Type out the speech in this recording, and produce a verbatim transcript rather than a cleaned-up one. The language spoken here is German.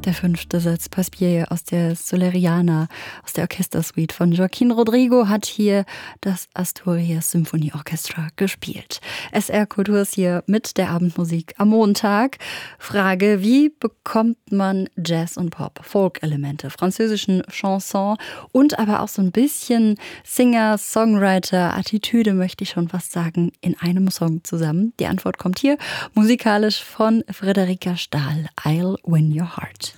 Der fünfte Satz Passepied aus der Soleriana, aus der Orchestersuite von Joaquín Rodrigo, hat hier das Asturias Symphonieorchestra gespielt. S R Kultur ist hier mit der Abendmusik am Montag. Frage: Wie bekommt man Jazz und Pop, Folk-Elemente, französischen Chanson und aber auch so ein bisschen Singer, Songwriter, Attitüde, möchte ich schon fast sagen, in einem Song zusammen? Die Antwort kommt hier musikalisch von Frederika Stahl, I'll Win Your Heart.